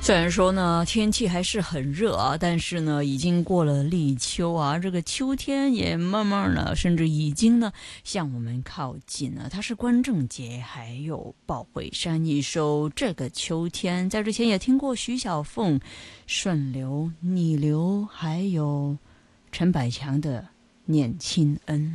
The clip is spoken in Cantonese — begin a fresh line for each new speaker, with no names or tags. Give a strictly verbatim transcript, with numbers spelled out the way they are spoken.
虽然说呢天气还是很热啊，但是呢已经过了立秋啊，这个秋天也慢慢的甚至已经呢向我们靠近了。它是关正杰还有鲍惠山一首《这个秋天》，在之前也听过徐小凤《顺流逆流》，还有陈百强的《念亲恩》。